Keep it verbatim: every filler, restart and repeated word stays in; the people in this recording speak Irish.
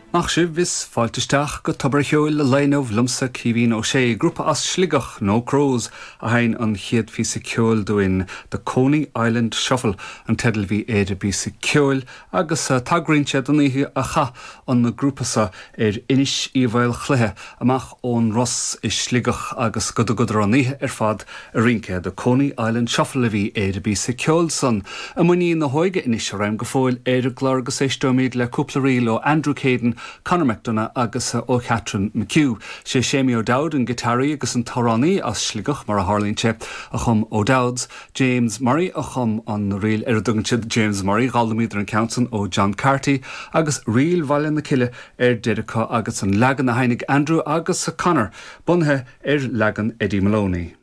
Nach si vis fáiltisteach go tubair cheoil le léinmh lumsa cíhín ó sé grúpa as sligach nó Crows a hain an chiad fi sa ceoil doin the Coney Island Shuffle an tedal hí éidir bí sa ceoil agus uh, tagrínse don ihe a cha an na grúpasa ar inis í bhil chluthe amach ón Ross is sligach agus go go an ihe ar fad a rinke the Coney Island Shuffle a bhí éidir bí sa ceoil san a muí na hoige inis raim go fóil éidir glár agus éistóméid le cúpla riil ó Andrew Caden, Conor McDonough agus ó Catherine McHugh. sé Sémi O'Dowd an gitarí agus an tarránaí as sligach mar a Harlínse a chum O'Dowds, James Murray a chum an riil ar dugan siad James Murray, Galdamíidir an Council ó John Carty agus riil bhaile na cile ar Deireadh agus an legan na hainig Andrew agus a Conor, bunthe ar legan Eddie Maloney.